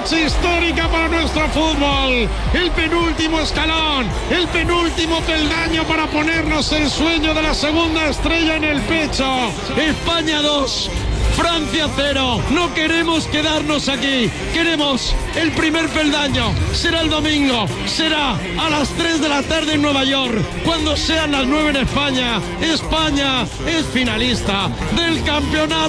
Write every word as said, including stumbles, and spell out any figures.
noche histórica para nuestro fútbol. El penúltimo escalón, el penúltimo peldaño para ponernos el sueño de la segunda estrella en el pecho. España dos, Francia cero. No queremos quedarnos aquí. Queremos el primer peldaño. Será el domingo. Será a las tres de la tarde en Nueva York. Cuando sean las nueve en España. España es finalista del campeonato